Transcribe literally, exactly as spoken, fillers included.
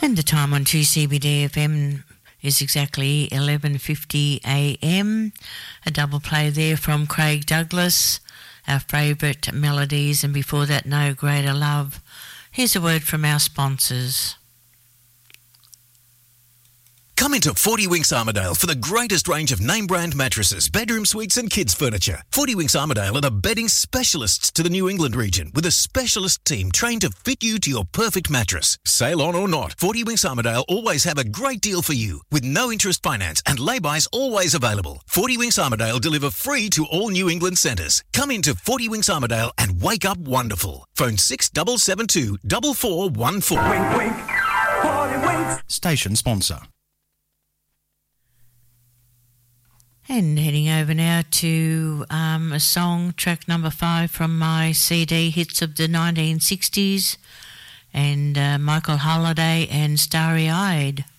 And the time on two C B D F M is exactly eleven fifty a m. A double play there from Craig Douglas, our favourite melodies, and before that, No Greater Love. Here's a word from our sponsors. Come into forty Winks Armidale for the greatest range of name-brand mattresses, bedroom suites and kids' furniture. forty Winks Armidale are the bedding specialists to the New England region, with a specialist team trained to fit you to your perfect mattress. Sale on or not, forty Winks Armidale always have a great deal for you, with no interest finance and lay-bys always available. forty Winks Armidale deliver free to all New England centres. Come into forty Winks Armidale and wake up wonderful. Phone six seven seven two, four four one four. Wink, wink. forty Winks. Station sponsor. And heading over now to um, a song, track number five from my C D, Hits of the nineteen sixties, and uh, Michael Holiday and Starry Eyed.